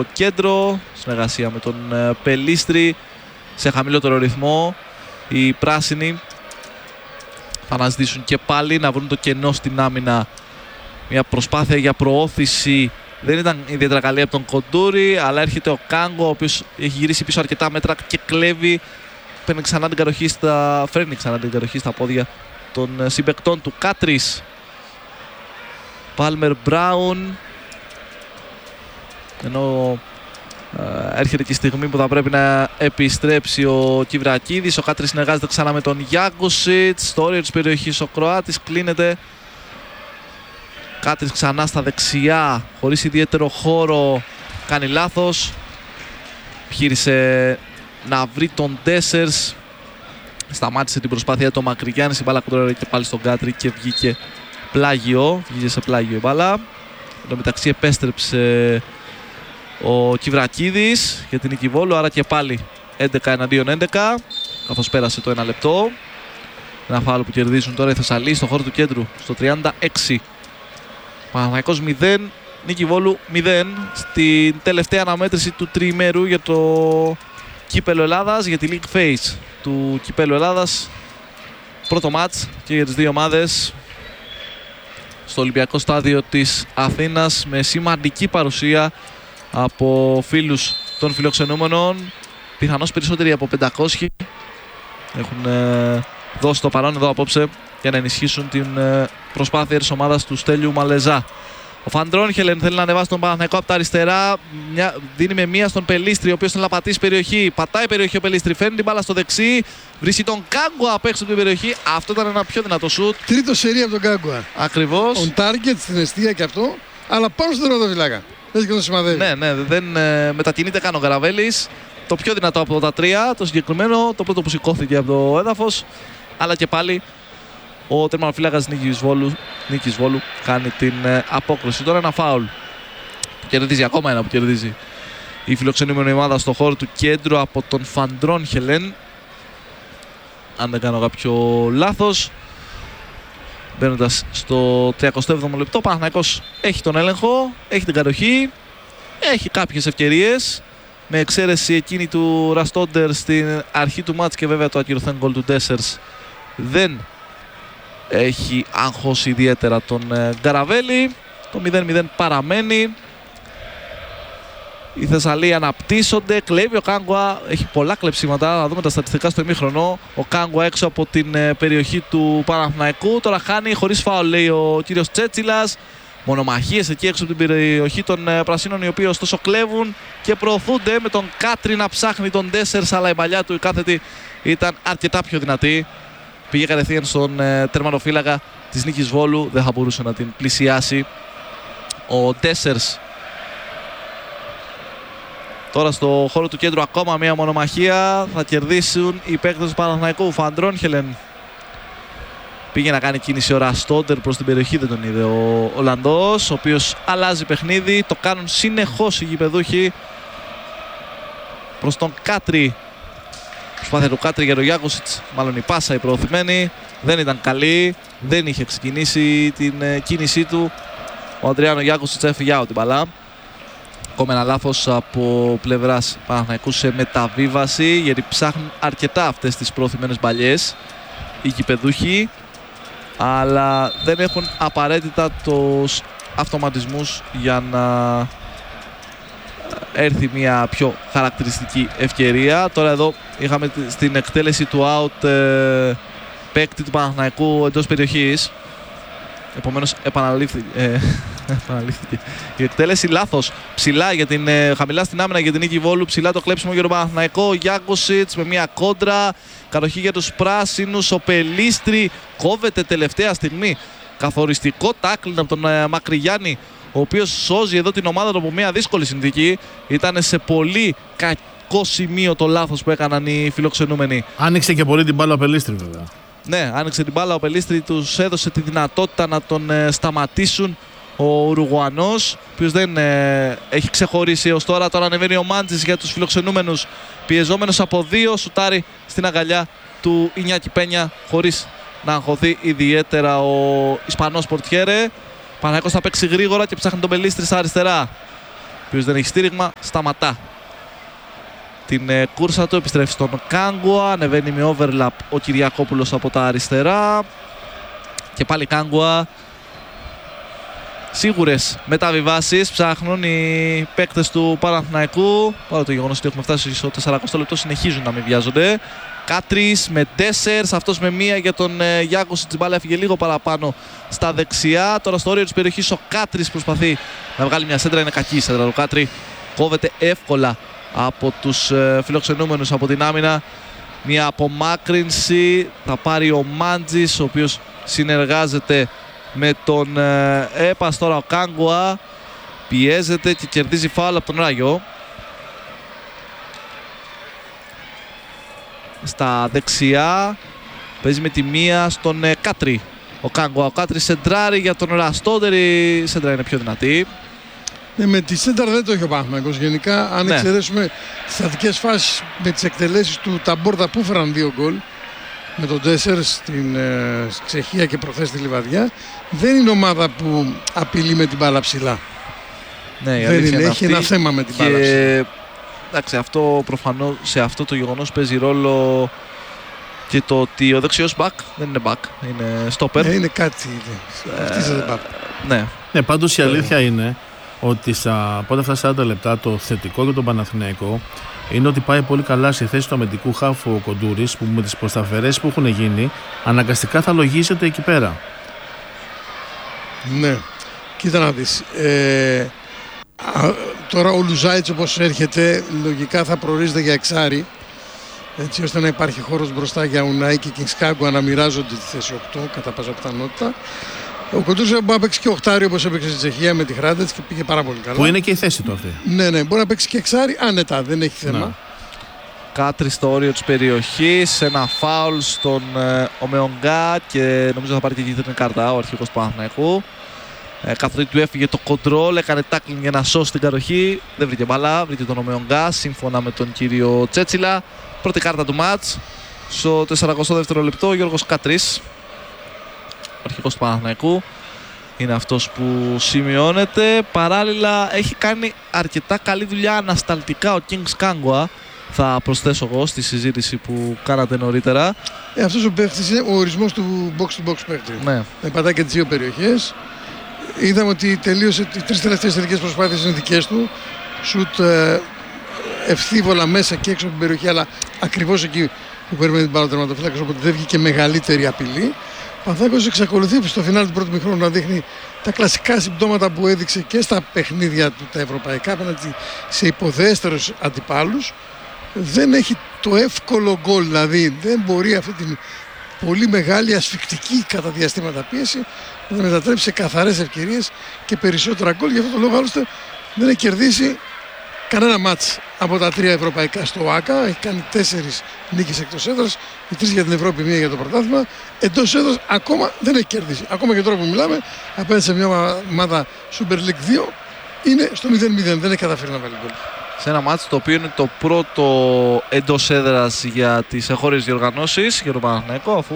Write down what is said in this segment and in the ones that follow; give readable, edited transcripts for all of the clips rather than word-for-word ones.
κέντρο, συνεργασία με τον Πελίστρη σε χαμηλότερο ρυθμό. Οι πράσινοι θα αναζητήσουν και πάλι να βρουν το κενό στην άμυνα. Μια προσπάθεια για προώθηση δεν ήταν ιδιαίτερα καλή από τον Κοντούρη, αλλά έρχεται ο Κάγκο, ο οποίος έχει γυρίσει πίσω αρκετά μέτρα και κλέβει. Φέρνει ξανά την κατοχή στα πόδια των συμπαικτών του. Κάτρις, Πάλμερ Μπράουν, ενώ έρχεται και η στιγμή που θα πρέπει να επιστρέψει ο Κιβρακίδης. Ο Κάτρις συνεργάζεται ξανά με τον Γιάγκουσιτς. Στο όριο της περιοχής ο Κροάτης κλείνεται. Κάτρις ξανά στα δεξιά, χωρίς ιδιαίτερο χώρο, κάνει λάθος. Επιχείρησε να βρει τον Ντέσσερς. Σταμάτησε την προσπάθεια του Μακρυγιάννης. Η μπάλα κοντρόλαρε και πάλι στον Κάτρι και βγήκε πλάγιο. Βγήκε σε πλάγιο η μπάλα. Εν τω μεταξύ επέστρεψε ο Κιβρακίδης για την νίκη Βόλου. Άρα και πάλι 11 εναντίον 11. Καθώς πέρασε το 1 λεπτό. Ένα φάουλ που κερδίζουν τώρα οι Θεσσαλοί στο χώρο του κέντρου. Στο 36. Παναθηναϊκός 0, νίκη Βόλου 0 στην τελευταία αναμέτρηση του τριημέρου για το Κύπελλο Ελλάδας, για τη League Phase του Κυπέλλου Ελλάδας. Πρώτο μάτς και για τις δύο ομάδες στο Ολυμπιακό Στάδιο της Αθήνας, με σημαντική παρουσία από φίλους των φιλοξενούμενων. Πιθανώς περισσότεροι από 500 έχουν δώσει το παρόν εδώ απόψε για να ενισχύσουν την προσπάθεια της ομάδας του Στέλιου Μαλεζά. Ο Φαντρόνχελεν θέλει να ανεβάσει τον Παναθηναϊκό από τα αριστερά. Δίνει με μία στον Πελίστρη, ο οποίος θέλει να πατήσει περιοχή. Πατάει περιοχή ο Πελίστρη, φέρνει την μπάλα στο δεξί. Βρίσκει τον Κάγκουα απ' έξω από την περιοχή. Αυτό ήταν ένα πιο δυνατό σουτ. Τρίτο σερί από τον Κάγκουα. Ακριβώς. On target στην αιστεία και αυτό, αλλά πάνω στον τερματοφυλάκα. Έτσι και τον σημαδεύει. Ναι, δεν μετακινείται καν ο Γαραβέλης. Το πιο δυνατό από τα τρία, το συγκεκριμένο, το πρώτο που σηκώθηκε από το έδαφος. Αλλά και πάλι ο τερματοφύλακας Νίκης Βόλου κάνει την απόκριση. Τώρα ένα φάουλ που κερδίζει, ακόμα ένα που κερδίζει η φιλοξενούμενη ομάδα στο χώρο του κέντρου από τον Φαντρόνχελεν. Αν δεν κάνω κάποιο λάθος. Μπαίνοντας στο 37ο λεπτό, ο Παναθηναϊκός έχει τον έλεγχο, έχει την κατοχή, έχει κάποιες ευκαιρίες. Με εξαίρεση εκείνη του Ραστόντερ στην αρχή του μάτς και βέβαια το ακυρωθέν γκολ του Ντέσσερς, δεν έχει αγχώσει ιδιαίτερα τον Γκαραβέλη. Το 0-0 παραμένει. Οι Θεσσαλοί αναπτύσσονται, κλέβει ο Κάγκουα, έχει πολλά κλεψίματα, θα δούμε τα στατιστικά στο ημίχρονο. Ο Κάγκουα έξω από την περιοχή του Παναθηναϊκού, τώρα χάνει χωρίς φάουλ, λέει ο κύριος Τσέτσιλας. Μονομαχίες εκεί έξω από την περιοχή των Πρασίνων, οι οποίοι ωστόσο κλέβουν και προωθούνται, με τον Κάτρι να ψάχνει τον Ντέσσερς, αλλά η παλιά του η κάθετη ήταν αρκετά πιο δυνατή. Πήγε κατευθείαν στον τερματοφύλακα της Νίκης Βόλου, δεν θα μπορούσε να την πλησιάσει ο Ντέσσερς. Τώρα στο χώρο του κέντρου ακόμα μια μονομαχία, θα κερδίσουν οι παίκτες του Παναθηναϊκού. Φαντρόνχελεν πήγε να κάνει κίνηση ο Ραστόντερ προς την περιοχή, δεν τον είδε ο Ολλανδός, ο οποίος αλλάζει παιχνίδι. Το κάνουν συνεχώς οι γηπεδούχοι προς τον Κάτρι. Προσπάθεια του Κάτρι για τον Γιάκουσιτς, μάλλον η πάσα η προωθημένη δεν ήταν καλή, δεν είχε ξεκινήσει την κίνησή του. Ο Αντριάνο Γιάκουσιτς έφυγε out την μπαλά. Ακόμα ένα λάθος από πλευράς Παναθηναϊκού σε μεταβίβαση, γιατί ψάχνουν αρκετά αυτές τις προωθημένες μπαλιές οι γηπεδούχοι, αλλά δεν έχουν απαραίτητα τους αυτοματισμούς για να έρθει μια πιο χαρακτηριστική ευκαιρία. Τώρα εδώ είχαμε στην εκτέλεση του out παίκτη του Παναθηναϊκού εντός περιοχής, επομένως επαναλήφθηκε η εκτέλεση. Λάθος ψηλά για την, χαμηλά στην άμυνα για την Νίκη Βόλου, ψηλά το κλέψιμο για τον Παναθηναϊκό. Γιάκουσιτς με μια κόντρα, κατοχή για τους πράσινους. Ο Πελίστρη κόβεται τελευταία στιγμή, καθοριστικό τάκλιν από τον Μακρυγιάννη, ο οποίος σώζει εδώ την ομάδα του από μια δύσκολη συνθήκη. Ήταν σε πολύ κακό σημείο το λάθος που έκαναν οι φιλοξενούμενοι. Άνοιξε και πολύ την μπάλα ο Πελίστρη βέβαια. Ναι, άνοιξε την μπάλα ο Πελίστρη, τους έδωσε τη δυνατότητα να τον σταματήσουν. Ο Ουρουγουανός, ο οποίος δεν έχει ξεχωρίσει έως τώρα. Τώρα ανεβαίνει ο Μάντζης για τους φιλοξενούμενους, πιεζόμενος από δύο, σουτάρει στην αγκαλιά του Ινιάκη Πένια χωρίς να αγχωθεί ιδιαίτερα ο Ισπανός πορτιέρε. Παναθηναϊκός θα παίξει γρήγορα και ψάχνει τον Πελίστρη στα αριστερά. οποίος δεν έχει στήριγμα, σταματά την κούρσα του, επιστρέφει στον Κάγκουα, ανεβαίνει με overlap ο Κυριακόπουλος από τα αριστερά και πάλι Κάγκουα. Σίγουρες μεταβιβάσεις ψάχνουν οι παίκτες του Παναθηναϊκού, παρά το γεγονός ότι έχουμε φτάσει στο 40 λεπτό, συνεχίζουν να μην βιάζονται. Κάτρις με Ντέσσερς, αυτός με μία για τον Γιάκοσιτς, η μπάλα έφυγε λίγο παραπάνω στα δεξιά. Τώρα στο όριο της περιοχής ο Κάτρις προσπαθεί να βγάλει μια σέντρα, είναι κακή η σέντρα του Κάτρι, κόβεται εύκολα από τους φιλοξενούμενους από την άμυνα. Μια απομάκρυνση θα πάρει ο Μάντζης, ο οποίος συνεργάζεται με τον Έπας. Τώρα ο Κάγκουα πιέζεται και κερδίζει φάουλ από τον Ράγιο. Στα δεξιά παίζει με τη μία στον Κάτρι ο Κάγκουα. Ο Κάτρι σεντράρει για τον Ραστόντερ, η σέντρα είναι πιο δυνατή. Ναι, με τη σέντρα δεν το έχει ο Παναθηναϊκός γενικά. Αν εξαιρέσουμε τις στατικές φάσεις με τις εκτελέσεις του Ταμπόρτα που έφεραν 2 γκολ, με τον Ντέσσερ στην Τσεχία και προχθές στη Λιβαδιά, δεν είναι ομάδα που απειλεί με την μπάλα ψηλά. Ναι, δεν είναι, έχει ένα θέμα με την μπάλα ψηλά. Εντάξει, αυτό προφανώς, σε αυτό το γεγονός παίζει ρόλο και το ότι ο δεξιός back δεν είναι back, είναι stopper. Είναι κάτι, back. Ναι, πάντως η αλήθεια είναι ότι στα πρώτα αυτά 40 λεπτά το θετικό για τον Παναθηναϊκό είναι ότι πάει πολύ καλά στη θέση του αμυντικού χάφου ο Κοντούρης, που με τις προσταφαιρέσεις που έχουν γίνει αναγκαστικά θα λογίζεται εκεί πέρα. Ναι, κοίτα να δεις. Τώρα ο Λουζάιτς όπως έρχεται λογικά θα προορίζεται για εξάρι, έτσι ώστε να υπάρχει χώρος μπροστά για Ουνάι και Κινγκσκάγκουα να μοιράζονται τη θέση 8 κατά πάσα πιθανότητα. Ο Κοντούρης μπορεί να παίξει και οχτάρι όπως έπαιξε στη Τσεχία με τη Χράντετς και πήγε πάρα πολύ καλά. Που είναι και η θέση του αυτή. Ναι, μπορεί να παίξει και εξάρι άνετα, δεν έχει θέμα. Ναι. Κάτρι στο όριο της περιοχής, ένα φάουλ στον Ομεονγκά και νομίζω θα πάρει και κίτρινη κάρτα ο αρχηγός του Παναθηναϊκού. Καθότι του έφυγε το κοντρόλ, έκανε τάκλινγκ για να σώσει την κατοχή. Δεν βρήκε μπάλα, βρήκε τον Ομεονγκά σύμφωνα με τον κύριο Τσέτσιλα. Πρώτη κάρτα του μάτς. Στο 42ο λεπτό ο Γιώργος Κάτρις, ο αρχηγός του Παναθηναϊκού, είναι αυτός που σημειώνεται. Παράλληλα έχει κάνει αρκετά καλή δουλειά ανασταλτικά ο Κινγκσκάγκουα, θα προσθέσω εγώ στη συζήτηση που κάνατε νωρίτερα. Αυτός ο παίχτης είναι ο ορισμός του box-to-box παίχτη. Ναι. Να πατάει και τις δύο περιοχές. Είδαμε ότι τελείωσε οι 3 τελευταίες τελικές προσπάθειες είναι δικές του. Σουτ ευθύβολα μέσα και έξω από την περιοχή, αλλά ακριβώς εκεί που περιμένει την μπάλα ο τερματοφύλακας, οπότε δεν βγήκε μεγαλύτερη απειλή. Ο Παναθηναϊκός εξακολουθεί στο φινάλι του πρώτου μηχρόνου να δείχνει τα κλασικά συμπτώματα που έδειξε και στα παιχνίδια του τα ευρωπαϊκά απέναντι σε υποδέστερους αντιπάλους. Δεν έχει το εύκολο γκολ, δηλαδή δεν μπορεί αυτή την πολύ μεγάλη ασφικτική κατά διαστήματα πίεση να μετατρέψει σε καθαρές ευκαιρίες και περισσότερα γκολ. Γι' αυτό το λόγο άλλωστε δεν έχει κερδίσει κανένα μάτς από τα 3 ευρωπαϊκά στο ΟΑΚΑ. Έχει κάνει 4 νίκες εκτός έδρας, οι 3 για την Ευρώπη, 1 για το πρωτάθλημα. Εντός έδρας ακόμα δεν έχει κερδίσει. Ακόμα και τώρα που μιλάμε, απέναντι σε μια ομάδα Super League 2 είναι στο 0-0. Δεν έχει καταφέρει να βάλει γκολ. Σε ένα μάτς το οποίο είναι το πρώτο εντός έδρας για τις εγχώριες διοργανώσεις για τον Παναθηναϊκό, αφού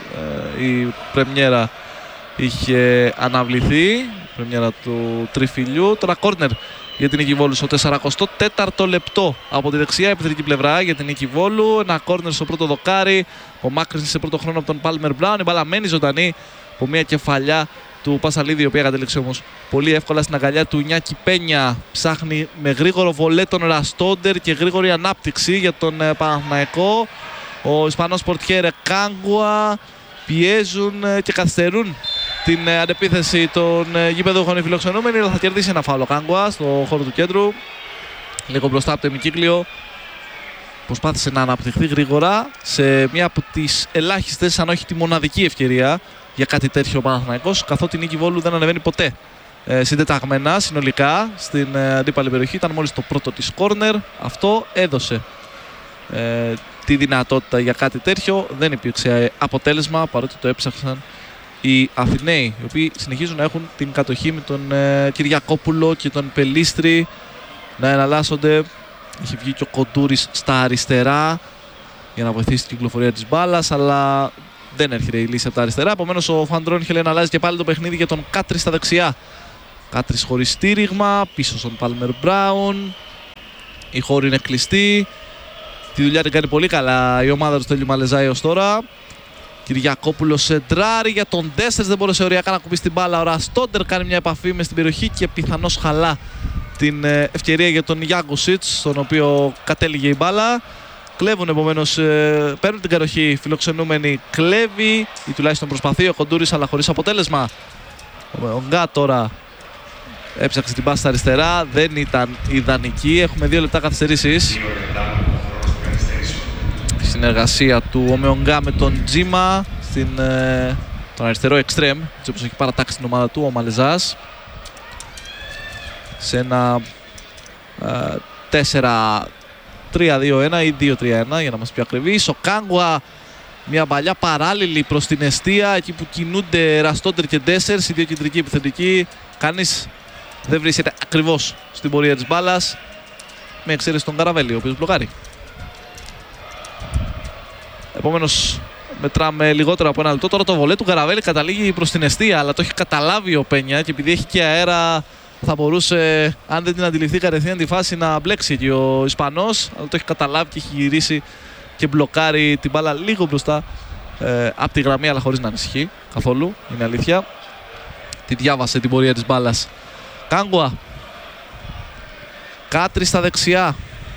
η πρεμιέρα είχε αναβληθεί, η πρεμιέρα του τριφυλιού. Τώρα κόρνερ για την Νίκη Βόλου στο 44ο λεπτό από τη δεξιά επιθετική πλευρά για την Νίκη Βόλου. Ένα κόρνερ στο πρώτο δοκάρι, απομάκρυνση σε πρώτο χρόνο από τον Πάλμερ Μπράουν. Η μπάλα μένει ζωντανή από μια κεφαλιά του Πασαλίδη, η οποία κατέληξε όμως πολύ εύκολα στην αγκαλιά του Νιάκη Πένια. Ψάχνει με γρήγορο βολέ τον Ραστόντερ και γρήγορη ανάπτυξη για τον Παναθηναϊκό. Ο Ισπανός πορτιέρε Κάγκουα πιέζουν και καθυστερούν την αντεπίθεση των γηπεδούχων οι φιλοξενούμενοι, αλλά θα κερδίσει ένα φάουλο Κάγκουα στο χώρο του κέντρου, λίγο μπροστά από το ημικύκλιο. Προσπάθησε να αναπτυχθεί γρήγορα σε μια από τις ελάχιστες, αν όχι τη μοναδική ευκαιρία για κάτι τέτοιο ο Παναθηναϊκός, καθότι η Νίκη Βόλου δεν ανεβαίνει ποτέ συντεταγμένα συνολικά στην αντίπαλη περιοχή. Ήταν μόλις το πρώτο της κόρνερ. Αυτό έδωσε τη δυνατότητα για κάτι τέτοιο. Δεν υπήρξε αποτέλεσμα, παρότι το έψαξαν οι Αθηναίοι, οι οποίοι συνεχίζουν να έχουν την κατοχή με τον Κυριακόπουλο και τον Πελίστρη να εναλλάσσονται. Έχει βγει και ο Κοντούρης στα αριστερά για να βοηθήσει την κυκλοφορία της μπάλας, αλλά δεν έρχεται η λύση από τα αριστερά. Επομένως ο Φαντρόνιχελ αλλάζει και πάλι το παιχνίδι για τον Κάτρι στα δεξιά. Κάτρις χωρίς στήριγμα, πίσω στον Πάλμερ Μπράουν. Η χώρη είναι κλειστή. Τη δουλειά την κάνει πολύ καλά η ομάδα του Στέλιου Μαλεζάη ως τώρα. Κυριακόπουλος σεντράρει για τον Ντέσσερς, δεν μπορούσε οριακά να κουμπίσει την μπάλα. Ο Ραστόντερ κάνει μια επαφή μες στην περιοχή και πιθανώς χαλά την ευκαιρία για τον Γιάνκουσιτς, στον οποίο κατέληγε η μπάλα. Κλέβουν επομένως, παίρνουν την κατοχή φιλοξενούμενοι. Κλέβει ή τουλάχιστον προσπαθεί ο Κοντούρης, αλλά χωρίς αποτέλεσμα. Ο Γκά τώρα έψαξε την πάση στα αριστερά, δεν ήταν ιδανική. Έχουμε 2 λεπτά καθυστερήσεις. Συνεργασία του Ομεονγκά με τον Τζίμα τον αριστερό εξτρέμ, έτσι όπως έχει παρατάξει την ομάδα του ο Μαλεζάς, σε ένα 4-3-2-1 ή 2-3-1 για να μας πει ακριβής. Ο Κάγκουα, μια παλιά παράλληλη προς την εστία, εκεί που κινούνται Ραστόντερ και Ντέσσερς, οι 2 κεντρικοί επιθετικοί. Κανείς δεν βρίσκεται ακριβώς στην πορεία της μπάλας, με εξαίρεση τον Καραβέλη, ο οποίος μπλοκάρει. Επομένως μετράμε λιγότερο από 1 λεπτό. Τώρα το βολέ του Καραβέλη καταλήγει προς την εστία, αλλά το έχει καταλάβει ο Πένια και επειδή έχει και αέρα θα μπορούσε, αν δεν την αντιληφθεί κατευθείαν τη φάση, να μπλέξει εκεί ο Ισπανός, αλλά το έχει καταλάβει και έχει γυρίσει και μπλοκάρει την μπάλα λίγο μπροστά από τη γραμμή, αλλά χωρίς να ανησυχεί καθόλου, είναι αλήθεια. Τη διάβασε την πορεία της μπάλας. Κάγκουα, Κάτρι στα δεξιά.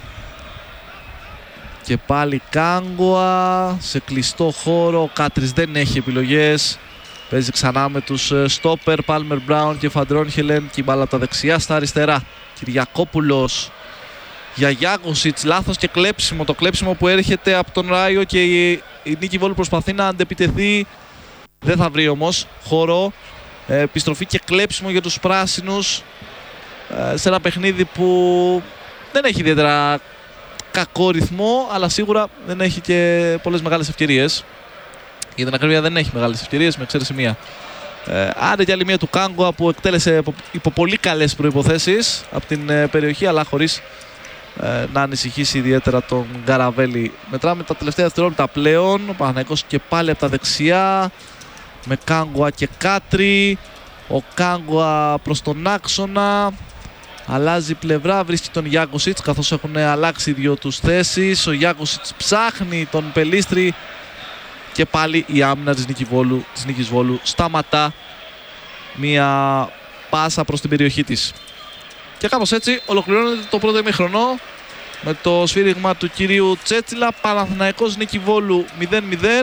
Και πάλι Κάγκουα σε κλειστό χώρο. Ο Κάτρις δεν έχει επιλογές. Παίζει ξανά με τους στόπερ Πάλμερ Μπράουν και Φαντρόνχελεν. Και η μπάλα από τα δεξιά στα αριστερά. Κυριακόπουλος για Γιάνκουσιτς. Λάθος και κλέψιμο. Το κλέψιμο που έρχεται από τον Ράιο και η Νίκη Βόλου προσπαθεί να αντεπιτεθεί. Δεν θα βρει όμως χώρο. Επιστροφή και κλέψιμο για τους πράσινους σε ένα παιχνίδι που δεν έχει ιδιαίτερα κακό ρυθμό, αλλά σίγουρα δεν έχει και πολλές μεγάλες ευκαιρίες. Για την ακρίβεια δεν έχει μεγάλες ευκαιρίες, με εξαίρεση μία. Άντε και άλλη μία του Κάγκουα που εκτέλεσε υπό πολύ καλές προϋποθέσεις από την περιοχή, αλλά χωρίς να ανησυχήσει ιδιαίτερα τον Γκαραβέλη. Μετράμε τα τελευταία δευτερόλεπτα πλέον. Ο Παναθηναϊκός και πάλι από τα δεξιά με Κάγκουα και Κάτρι. Ο Κάγκουα προς τον άξονα. Αλλάζει πλευρά, βρίσκει τον Γιάνκουσιτς καθώς έχουν αλλάξει οι 2 τους θέσεις. Ο Γιάνκουσιτς ψάχνει τον Πελίστρη και πάλι η άμυνα της Νίκης Βόλου σταματά μία πάσα προς την περιοχή της. Και κάπως έτσι ολοκληρώνεται το πρώτο ημίχρονο με το σφύριγμα του κυρίου Τσέτσιλα. Παναθηναϊκός Νίκη Βόλου 0-0.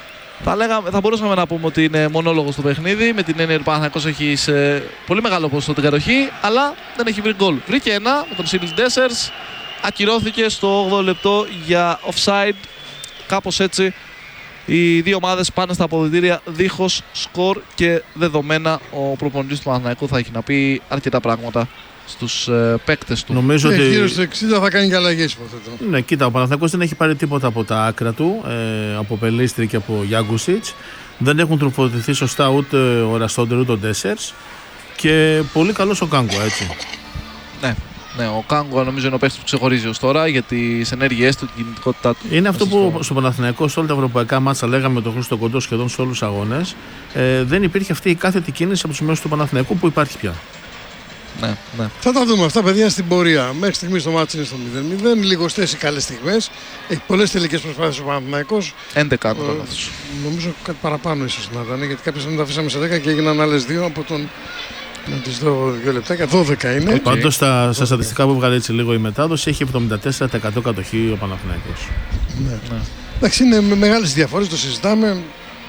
Θα μπορούσαμε να πούμε ότι είναι μονόλογο στο παιχνίδι, με την έννοια ότι ο Παναθηναϊκός έχει σε πολύ μεγάλο ποσοστό την κατοχή, αλλά δεν έχει βρει γκολ. Βρήκε ένα με τον Σίλις Ντέσσερς, ακυρώθηκε στο 8ο λεπτό για offside. Κάπως έτσι οι 2 ομάδες πάνε στα αποδυτήρια δίχως σκορ και δεδομένα. Ο προπονητής του Παναθηναϊκού θα έχει να πει αρκετά πράγματα στους παίκτες του. Νομίζω ότι γύρω στο 60 θα κάνει και αλλαγές, υποθέτω. Ναι, κοίτα, ο Παναθηναϊκός δεν έχει πάρει τίποτα από τα άκρα του, από Πελίστρη και από Γιάνκουσιτς. Δεν έχουν τροφοδοτηθεί σωστά ούτε ο Ραστόντερ ούτε ο Ντέσσερς. Και πολύ καλός ο Κάγκουα, έτσι. Ναι, ο Κάγκουα νομίζω είναι ο παίκτης που ξεχωρίζει ως τώρα για τις ενέργειές του, την κινητικότητά του. Είναι αυτό που στο Παναθηναϊκό σε όλα τα ευρωπαϊκά μάτσα λέγαμε με τον Χρήστο Κοντό σχεδόν σε όλους τους αγώνες. Δεν υπήρχε αυτή η κάθετη κίνηση από τους μέσους του Παναθηναϊκού που υπάρχει πια. Ναι. Θα τα δούμε αυτά, παιδιά, στην πορεία. Μέχρι στιγμής το μάτι είναι στο 0-0. Λιγοστές οι καλές στιγμές. Έχει πολλές τελικές προσπάθειες ο Παναθηναϊκός. 11 αν δεν λάθος. Νομίζω κάτι παραπάνω ίσως να ήταν, γιατί κάποιες δεν τα αφήσαμε σε 10 και έγιναν άλλες 2 από τον. Να τις δω 2 λεπτάκια. 12 είναι. Πάντως στα στατιστικά που βγάλε έτσι λίγο η μετάδοση έχει 74% κατοχή ο Παναθηναϊκός. Ναι. Εντάξει, είναι με μεγάλες διαφορές, το συζητάμε.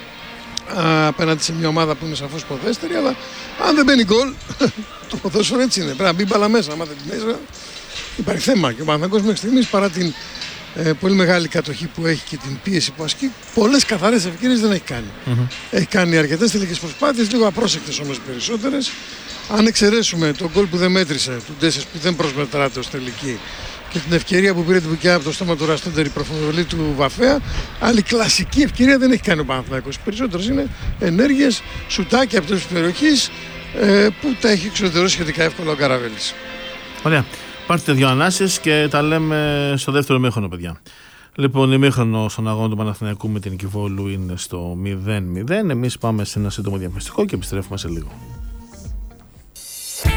Απέναντι σε μια ομάδα που είναι σαφώς προδέστερη, αλλά αν δεν μπαίνει γκολ, το ποδόσφαιρο έτσι είναι. Πρέπει να μπει μπάλα μέσα. Αν δεν μπει μέσα, υπάρχει θέμα. Και ο Παναθηναϊκός μέχρι στιγμής, παρά την πολύ μεγάλη κατοχή που έχει και την πίεση που ασκεί, πολλές καθαρές ευκαιρίες δεν έχει κάνει. Έχει κάνει αρκετές τελικές προσπάθειες, λίγο απρόσεκτες όμως περισσότερες. Αν εξαιρέσουμε τον γκολ που δεν μέτρησε, του Ντέσσερς που δεν προσμετράται ως τελική, και την ευκαιρία που πήρε την Μπουκιά από το στόμα του Ραστόντερ, η προφοβολή του Βαφέα, άλλη κλασική ευκαιρία δεν έχει κάνει ο Παναθηναϊκός. Περισσότερες είναι ενέργειες, σουτάκια από τις περιοχές που τα έχει εξωτερώσει σχετικά εύκολα ο Καραβέλης. Ωραία. Πάρτε 2 ανάσεις και τα λέμε στο δεύτερο ημίχρονο, παιδιά. Λοιπόν, ημίχρονο στον αγώνα του Παναθηναϊκού με την Νίκη Βόλου είναι στο 0-0. Εμείς πάμε σε ένα σύντομο διαφημιστικό και επιστρέφουμε σε λίγο.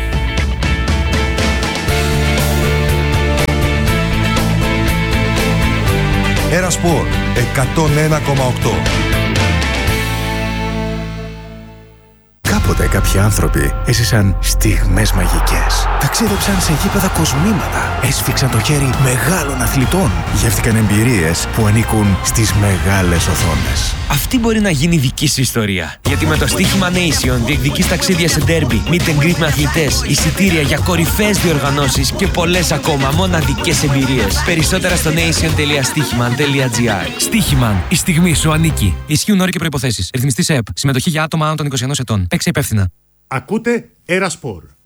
Ερασπορ 101,8. Κάποτε κάποιοι άνθρωποι έζησαν στιγμές μαγικές. Ταξίδεψαν σε γήπεδα κοσμήματα. Έσφιξαν το χέρι μεγάλων αθλητών. Γεύτηκαν εμπειρίες που ανήκουν στις μεγάλες οθόνες. Αυτή μπορεί να γίνει δική σου ιστορία. Γιατί με το στοίχημα Nation διεκδικείς ταξίδια σε ντέρμπι, meet and greet με αθλητές, εισιτήρια για κορυφαίες διοργανώσεις και πολλές ακόμα μοναδικές εμπειρίες. Περισσότερα στο nation.stichiman.gr. Stichiman. Η στιγμή σου ανήκει. Ισχύουν όροι και προϋποθέσεις. Ρυθμιστής ΕΕΠ. Συμμετοχή για άτομα άνω των 21 ετών. Παίξε υπεύθυνα. Ακούτε Ερασπορ.